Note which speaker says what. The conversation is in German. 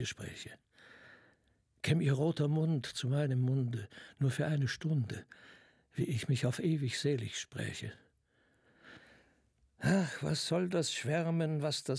Speaker 1: Gespräche. Käm ihr roter Mund zu meinem Munde, nur für eine Stunde, wie ich mich auf ewig selig spräche. Ach, was soll das Schwärmen, was das